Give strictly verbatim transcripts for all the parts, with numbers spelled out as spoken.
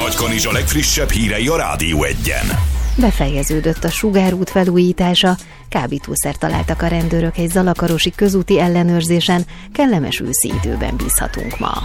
Nagykanizsa legfrissebb hírei a Rádió Egyen. Befejeződött a sugárút felújítása, kábítószer találtak a rendőrök egy zalakarosi közúti ellenőrzésen, kellemes őszi időben bízhatunk ma.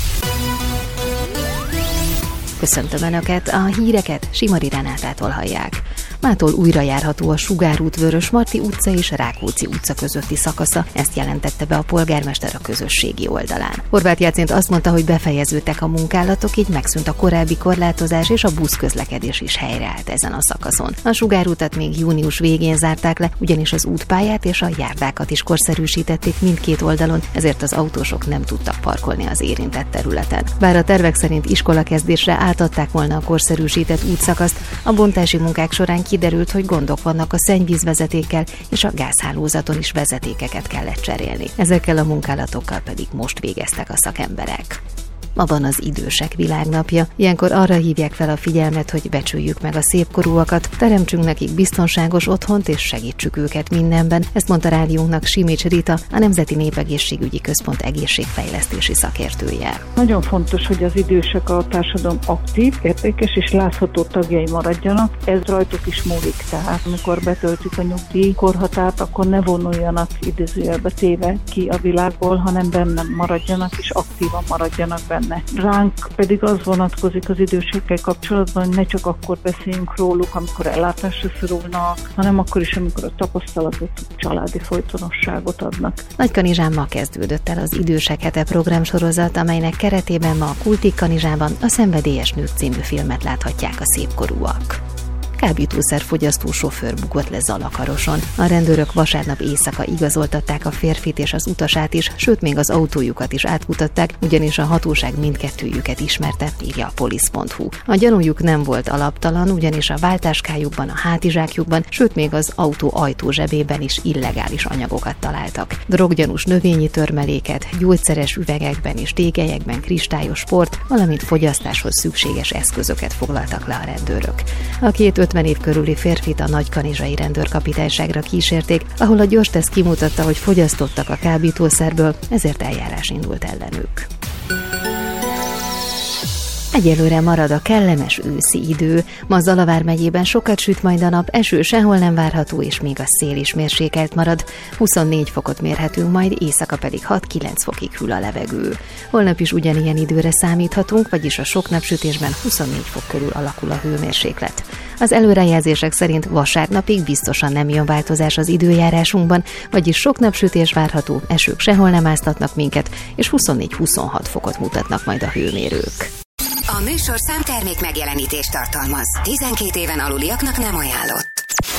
Köszöntöm Önöket, a híreket Simari Renátától hallják. Mától újra járható a Sugárút, Vörösmarty utca és Rákóczi utca közötti szakasza, ezt jelentette be a polgármester a közösségi oldalán. Horváth Jácint azt mondta, hogy befejeződtek a munkálatok, így megszűnt a korábbi korlátozás és a buszközlekedés is helyreállt ezen a szakaszon. A Sugárutat még június végén zárták le, ugyanis az útpályát és a járdákat is korszerűsítették mindkét oldalon, ezért az autósok nem tudtak parkolni az érintett területen. Bár a tervek szerint iskolakezdésre átadták volna a korszerűsített útszakaszt, a bontási munkák során kiderült, hogy gondok vannak a szennyvízvezetékkel, és a gázhálózaton is vezetékeket kellett cserélni. Ezekkel a munkálatokkal pedig most végeztek a szakemberek. Ma van az idősek világnapja. Ilyenkor arra hívják fel a figyelmet, hogy becsüljük meg a szépkorúakat, teremtsünk nekik biztonságos otthont és segítsük őket mindenben. Ezt mondta rádiónknak Simics Rita, a Nemzeti Népegészségügyi Központ egészségfejlesztési szakértője. Nagyon fontos, hogy az idősek a társadalom aktív, értékes és látható tagjai maradjanak. Ez rajtuk is múlik, tehát amikor betöltik a nyugdíjkorhatárt, akkor ne vonuljanak idézőjelbe téve ki a világból, hanem benne maradjanak és aktívan maradjanak benne. Ránk pedig az vonatkozik az idősekkel kapcsolatban, hogy ne csak akkor beszéljünk róluk, amikor ellátásra szorulnak, hanem akkor is, amikor a tapasztalatot, családi folytonosságot adnak. Nagykanizsán ma kezdődött el az Idősek hete programsorozat, amelynek keretében ma a Kultikkanizsában a Szenvedélyes nők című filmet láthatják a szépkorúak. Kábítószerfogyasztó sofőr bukott le Zalakaroson. A rendőrök vasárnap éjszaka igazoltatták a férfit és az utasát is, sőt még az autójukat is átkutatták, ugyanis a hatóság mindkettőjüket ismerte, írja a polisz pont hu. A gyanújuk nem volt alaptalan, ugyanis a váltáskájukban, a hátizsákjukban, sőt még az autó ajtózsebében is illegális anyagokat találtak. Droggyanús növényi törmeléket, gyógyszeres üvegekben és tégelyekben kristályos sport, valamint fogyasztáshoz szükséges eszközöket foglaltak le a rendőrök. A két ötven év körüli férfit a nagykanizsai rendőrkapitányságra kísérték, ahol a gyorsteszt kimutatta, hogy fogyasztottak a kábítószerből, ezért eljárás indult ellenük. Egyelőre marad a kellemes őszi idő. Ma Zalavár megyében sokat süt majd a nap, eső sehol nem várható, és még a szél is mérsékelt marad. huszonnégy fokot mérhetünk majd, éjszaka pedig hat-kilenc fokig hűl a levegő. Holnap is ugyanilyen időre számíthatunk, vagyis a sok napsütésben huszonnégy fok körül alakul a hőmérséklet. Az előrejelzések szerint vasárnapig biztosan nem jön változás az időjárásunkban, vagyis sok napsütés várható, esők sehol nem áztatnak minket, és huszonnégy-huszonhat fokot mutatnak majd a hőmérők. A műsorszám termék megjelenítést tartalmaz. tizenkét éven aluliaknak nem ajánlott.